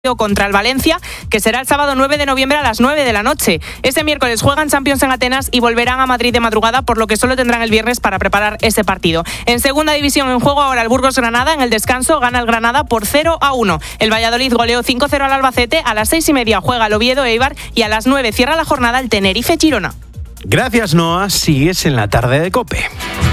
contra el Valencia, que será el sábado 9 de noviembre a las 9 de la noche. Ese miércoles juegan Champions en Atenas y volverán a Madrid de madrugada, por lo que solo tendrán el viernes para preparar ese partido. En segunda división, en juego ahora el Burgos-Granada. En el descanso gana el Granada por 0-1. El Valladolid goleó 5-0 al Albacete. A las 6:30 juega el Oviedo-Eibar y a las 9 cierra la jornada el Tenerife-Girona. Gracias, Noa. Sigues en la tarde de COPE.